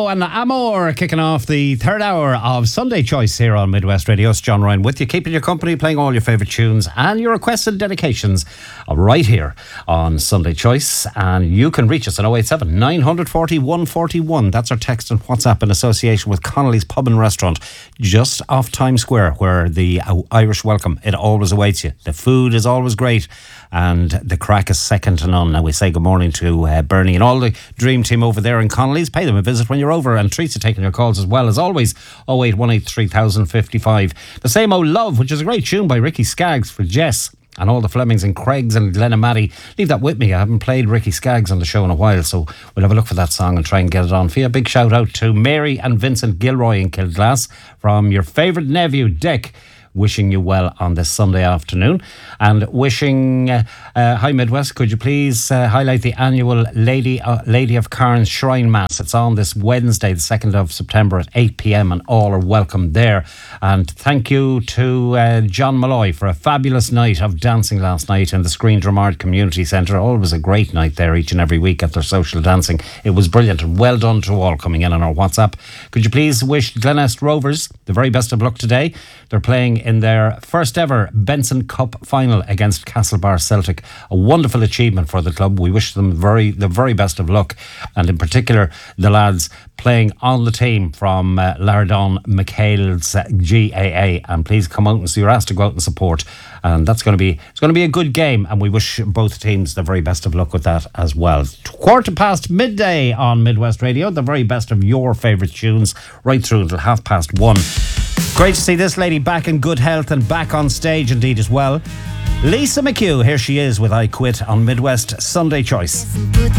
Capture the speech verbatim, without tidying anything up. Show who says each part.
Speaker 1: Emo and Amor kicking off the third hour of Sunday Choice here on Midwest Radio. It's John Ryan with you, keeping your company, playing all your favourite tunes and your requested dedications right here on Sunday Choice. And you can reach us at oh eight seven, nine four oh, one four one. That's our text and WhatsApp in association with Connolly's Pub and Restaurant just off Times Square, where the Irish welcome, it always awaits you. The food is always great and the crack is second to none. Now we say good morning to uh, Bernie and all the dream team over there in Connolly's. Pay them a visit when you're over, and treats are taking your calls as well as always. oh eight one eight, three thousand fifty-five. The Same Old Love, which is a great tune by Ricky Skaggs for Jess and all the Flemings and Craigs and Glenamaddie. Leave that with me. I haven't played Ricky Skaggs on the show in a while, so we'll have a look for that song and try and get it on for you. A big shout out to Mary and Vincent Gilroy in Kilglass from your favourite nephew Dick, wishing you well on this Sunday afternoon, and wishing uh, uh, hi Midwest, could you please uh, highlight the annual Lady uh, Lady of Carnes Shrine Mass. It's on this Wednesday, the second of September at eight p.m, and all are welcome there. And thank you to uh, John Malloy for a fabulous night of dancing last night in the Screen Dramard Community Centre. Always a great night there each and every week at their social dancing. It was brilliant, and well done to all coming in on our WhatsApp. Could you please wish Glenest Rovers the very best of luck today? They're playing in their first ever Benson Cup final against Castlebar Celtic. A wonderful achievement for the club. We wish them very the very best of luck, and in particular the lads playing on the team from uh, Lardon McHale's uh, G A A. And please come out and see, you're asked to go out and support, and that's going to be it's going to be a good game, and we wish both teams the very best of luck with that as well. Quarter past midday on Midwest Radio, the very best of your favourite tunes right through until half past one. Great to see this lady back in good health and back on stage indeed as well. Lisa McHugh, here she is with I Quit on Midwest Sunday Choice.